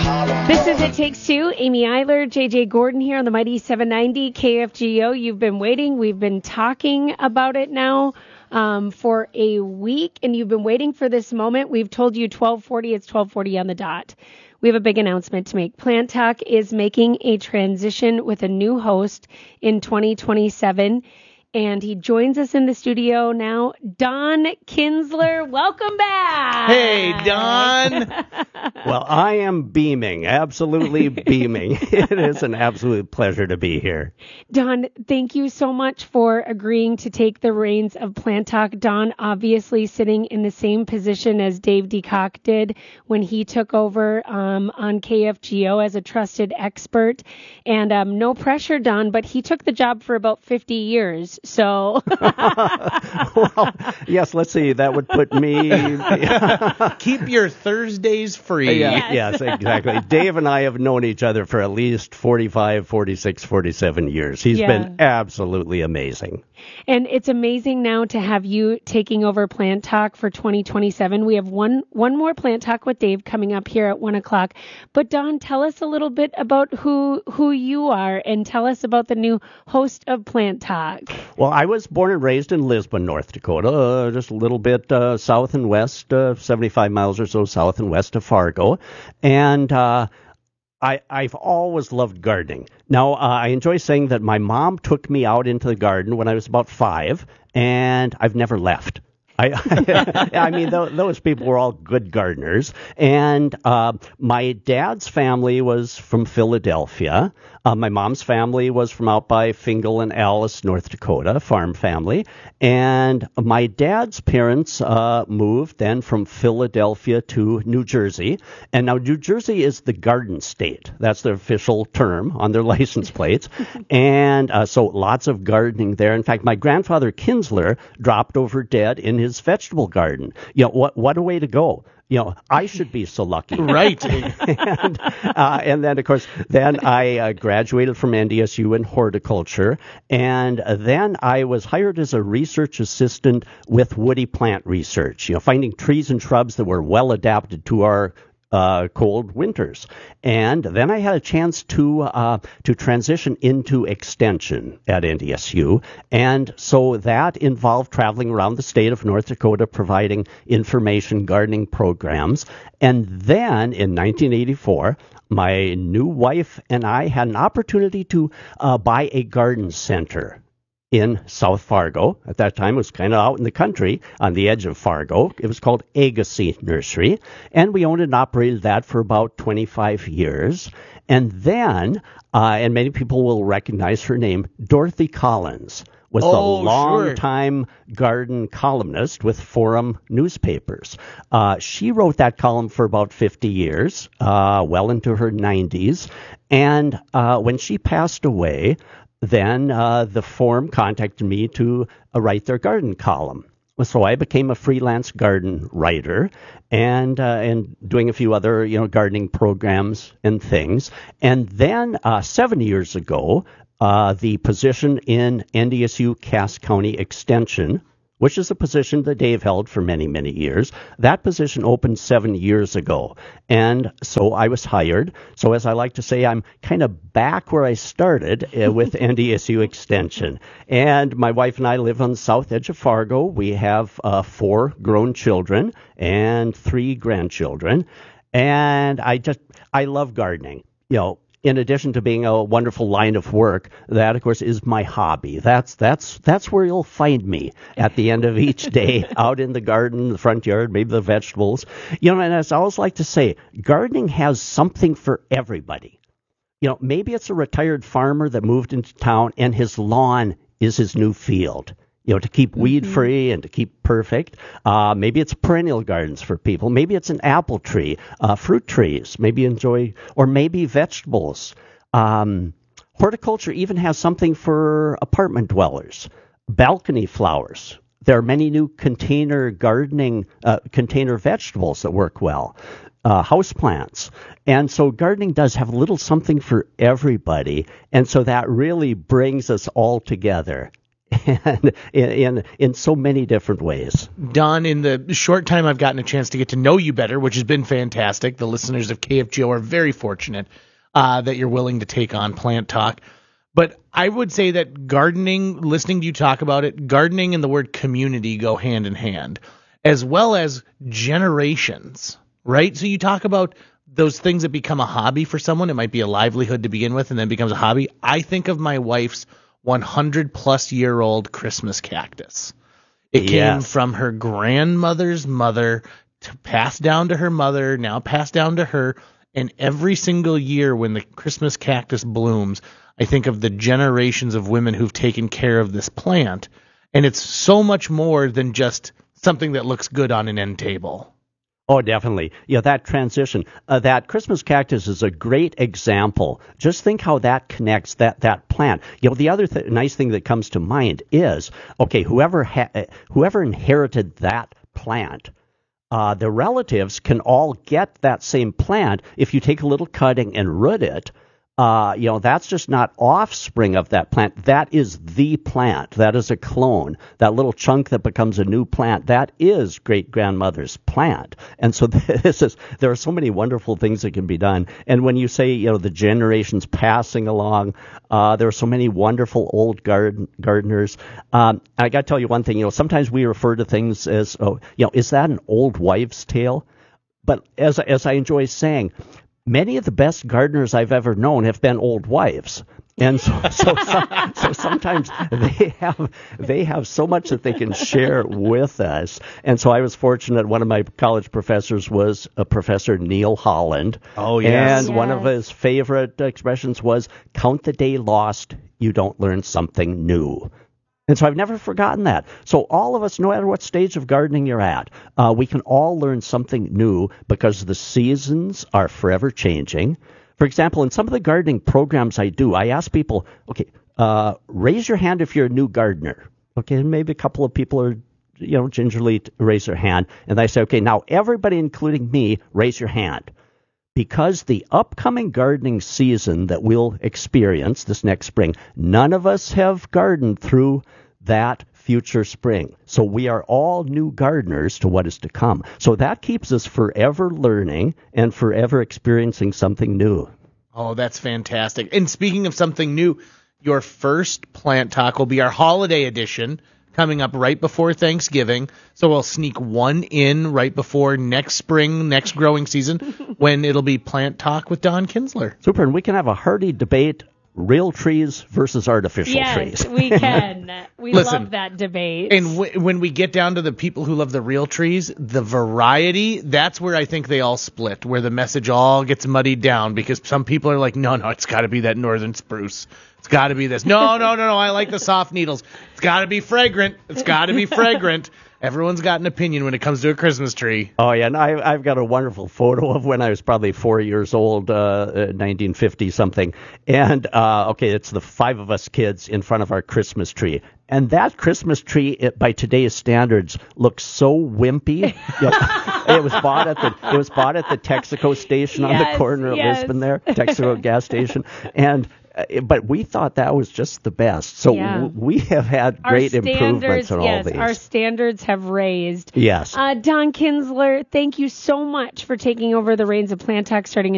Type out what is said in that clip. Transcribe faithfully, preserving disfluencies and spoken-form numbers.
This is It Takes Two. Amy Eiler, J J Gordon here on the Mighty seven ninety K F G O. You've been waiting. We've been talking about it now um, for a week, and you've been waiting for this moment. We've told you twelve forty. It's twelve forty on the dot. We have a big announcement to make. Plant Talk is making a transition with a new host in twenty twenty-seven. And he joins us in the studio now, Don Kinsler. Welcome back. Hey, Don. Well, I am beaming, absolutely beaming. It is an absolute pleasure to be here. Don, thank you so much for agreeing to take the reins of Plant Talk. Don, obviously sitting in the same position as Dave DeCock did when he took over um, on K F G O as a trusted expert. And um, no pressure, Don, but he took the job for about fifty years. So, well, yes, let's see. That would put me. Keep your Thursdays free. Yeah, yes. yes, exactly. Dave and I have known each other for at least forty-five, forty-six, forty-seven years. He's Yeah. been absolutely amazing. And it's amazing now to have you taking over Plant Talk for twenty twenty-seven. We have one one more Plant Talk with Dave coming up here at one o'clock. But Don, tell us a little bit about who who you are, and tell us about the new host of Plant Talk. Well, I was born and raised in Lisbon, North Dakota, uh, just a little bit uh, south and west, uh, seventy-five miles or so south and west of Fargo. And uh, I, I've always loved gardening. Now, uh, I enjoy saying that my mom took me out into the garden when I was about five, and I've never left. I, I mean, th- those people were all good gardeners. And uh, my dad's family was from Philadelphia. Uh, my mom's family was from out by Fingal and Alice, North Dakota, farm family. And my dad's parents uh, moved then from Philadelphia to New Jersey. And now New Jersey is the garden state. That's their official term on their license plates. And uh, so lots of gardening there. In fact, my grandfather Kinsler dropped over dead in his vegetable garden. You know, what what a way to go. You know, I should be so lucky. Right. and, uh, and then, of course, then I uh, graduated from N D S U in horticulture. And then I was hired as a research assistant with woody plant research, you know, finding trees and shrubs that were well adapted to our Uh, cold winters. And then I had a chance to uh, to transition into extension at N D S U. And so that involved traveling around the state of North Dakota, providing information gardening programs. And then in nineteen eighty-four, my new wife and I had an opportunity to uh, buy a garden center in South Fargo. At that time, it was kind of out in the country on the edge of Fargo. It was called Agassiz Nursery, and we owned and operated that for about twenty-five years. And then, uh, and many people will recognize her name, Dorothy Collins was Oh, the sure. long-time garden columnist with Forum newspapers. Uh, she wrote that column for about fifty years, uh, well into her nineties. And uh, when she passed away, then uh, the Forum contacted me to uh, write their garden column. So I became a freelance garden writer and uh, and doing a few other, you know, gardening programs and things. And then uh, seven years ago, uh, the position in N D S U Cass County Extension, which is a position that Dave held for many, many years. That position opened seven years ago. And so I was hired. So as I like to say, I'm kind of back where I started uh, with N D S U Extension. And my wife and I live on the south edge of Fargo. We have uh, four grown children and three grandchildren. And I just, I love gardening. You know, in addition to being a wonderful line of work, that, of course, is my hobby. That's that's that's where you'll find me at the end of each day, out in the garden, the front yard, maybe the vegetables. You know, and as I always like to say, gardening has something for everybody. You know, maybe it's a retired farmer that moved into town and his lawn is his new field. You know, to keep weed-free and to keep perfect. Uh, maybe it's perennial gardens for people. Maybe it's an apple tree, uh, fruit trees. Maybe enjoy, or maybe vegetables. Um, horticulture even has something for apartment dwellers. Balcony flowers. There are many new container gardening, uh, container vegetables that work well. Uh, houseplants. And so gardening does have a little something for everybody. And so that really brings us all together. and in, in in so many different ways. Don, in the short time I've gotten a chance to get to know you better, which has been fantastic, the listeners of K F G O are very fortunate uh, that you're willing to take on Plant Talk. But I would say that gardening, listening to you talk about it, gardening and the word community go hand in hand, as well as generations, right? So you talk about those things that become a hobby for someone. It might be a livelihood to begin with and then becomes a hobby. I think of my wife's one hundred plus year old Christmas cactus. It Yes. came from her grandmother's mother, to pass down to her mother, now passed down to her. And every single year when the Christmas cactus blooms, I think of the generations of women who've taken care of this plant. And it's so much more than just something that looks good on an end table. Oh, definitely. Yeah, that transition. Uh, that Christmas cactus is a great example. Just think how that connects, that, that plant. You know, the other th- nice thing that comes to mind is, okay, whoever ha- whoever inherited that plant, uh, the relatives can all get that same plant if you take a little cutting and root it. Uh, you know, that's just not offspring of that plant. That is the plant. That is a clone. That little chunk that becomes a new plant, that is great-grandmother's plant. And so this is, there are so many wonderful things that can be done. And when you say, you know, the generations passing along, uh, there are so many wonderful old garden, gardeners. Um, I got to tell you one thing, you know, sometimes we refer to things as, oh, you know, is that an old wives' tale? But as, as I enjoy saying, many of the best gardeners I've ever known have been old wives. And so, so, some, so sometimes they have they have so much that they can share with us. And so I was fortunate. One of my college professors was a Professor Neil Holland. Oh, yes. And Yes. one of his favorite expressions was, count the day lost, you don't learn something new. And so I've never forgotten that. So all of us, no matter what stage of gardening you're at, uh, we can all learn something new because the seasons are forever changing. For example, in some of the gardening programs I do, I ask people, okay, uh, raise your hand if you're a new gardener. Okay, and maybe a couple of people are, you know, gingerly raise their hand. And I say, okay, now everybody, including me, raise your hand. Because the upcoming gardening season that we'll experience this next spring, none of us have gardened through that future spring. So we are all new gardeners to what is to come. So that keeps us forever learning and forever experiencing something new. Oh, that's fantastic. And speaking of something new, your first Plant Talk will be our holiday edition coming up right before Thanksgiving. So we'll sneak one in right before next spring, next growing season, when it'll be Plant Talk with Don Kinsler. Super, and we can have a hearty debate, real trees versus artificial Yes, trees. we can. We Listen, love that debate. And w- when we get down to the people who love the real trees, the variety, that's where I think they all split, where the message all gets muddied down, because some people are like, no, no, it's got to be that northern spruce. It's got to be this. No, no, no, no, I like the soft needles. It's got to be fragrant. It's got to be fragrant. Everyone's got an opinion when it comes to a Christmas tree. Oh, yeah, and I, I've got a wonderful photo of when I was probably four years old, uh, nineteen fifty something. And, uh, okay, it's the five of us kids in front of our Christmas tree. And that Christmas tree, it, by today's standards, looks so wimpy. You know, it was bought at the it was bought at the Texaco station on Yes, the corner of yes. Lisbon there, Texaco gas station. And uh, but we thought that was just the best. So Yeah. w- we have had our great standards, improvements in all yes, these. our standards have raised. Yes. Uh, Don Kinsler, thank you so much for taking over the reins of Plant Talk starting in